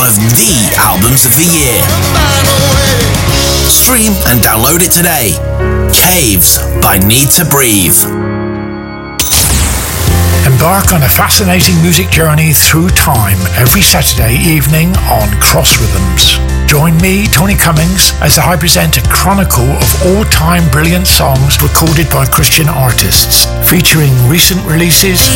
of the albums of the year. Stream and download it today. Caves by Need to Breathe. Embark on a fascinating music journey through time every Saturday evening on Cross Rhythms. Join me, Tony Cummings, as I present a chronicle of all-time brilliant songs recorded by Christian artists, featuring recent releases,